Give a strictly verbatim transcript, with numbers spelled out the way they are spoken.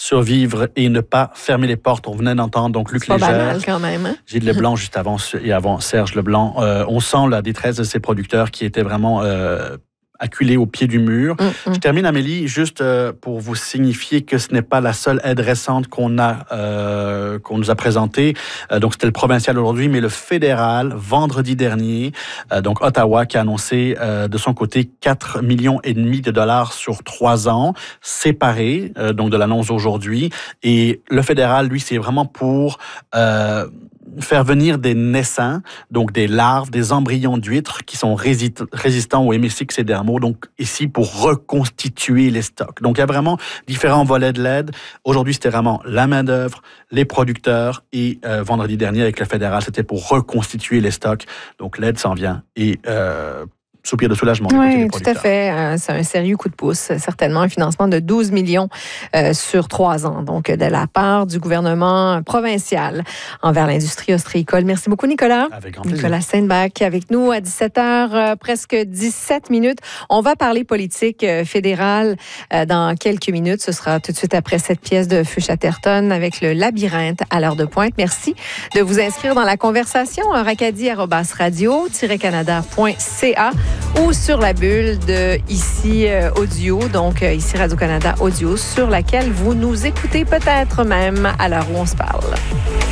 survivre et ne pas fermer les portes. On venait d'entendre donc Luc Légère. C'est pas banal quand même. Hein? Gilles Leblanc juste avant et avant Serge Leblanc. Euh, on sent la détresse de ces producteurs qui étaient vraiment euh, acculés au pied du mur. Mm-hmm. Je termine, Amélie, juste euh, pour vous signifier que ce n'est pas la seule aide récente qu'on a, euh, qu'on nous a présentée. Euh, donc, c'était le provincial aujourd'hui, mais le fédéral, vendredi dernier, euh, donc Ottawa, qui a annoncé euh, de son côté quatre millions et demi de dollars sur trois ans, séparés, euh, donc de l'annonce d'aujourd'hui. Et le fédéral, lui, c'est vraiment pour euh, faire venir des naissants, donc des larves, des embryons d'huîtres qui sont résit- résistants aux hémicixes et dermaux, donc ici pour reconstituer les stocks. Donc il y a vraiment différents volets de l'aide. Aujourd'hui, c'était vraiment la main-d'œuvre, les producteurs et euh, vendredi dernier avec le fédéral, c'était pour reconstituer les stocks. Donc l'aide s'en vient et euh, soupir de soulagement. Oui, tout à fait. Euh, c'est un sérieux coup de pouce, certainement. Un financement de douze millions euh, sur trois ans, donc de la part du gouvernement provincial envers l'industrie ostréicole. Merci beaucoup, Nicolas. Avec grand plaisir. Nicolas Steinbach avec nous à dix-sept heures, euh, presque dix-sept minutes. On va parler politique euh, fédérale euh, dans quelques minutes. Ce sera tout de suite après cette pièce de Fuchs Chatterton avec le labyrinthe à l'heure de pointe. Merci de vous inscrire dans la conversation. Racadi arobase radio tiret canada point c a ou sur la bulle de ici euh, audio, donc euh, ici Radio-Canada Audio, sur laquelle vous nous écoutez peut-être même à l'heure où on se parle.